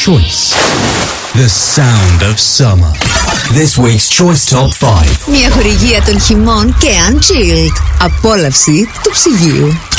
Choice. The sound of summer. This week's Choice Top 5. Μια χορηγία των χειμών και Unchilled. Απόλαυση του ψυγείου.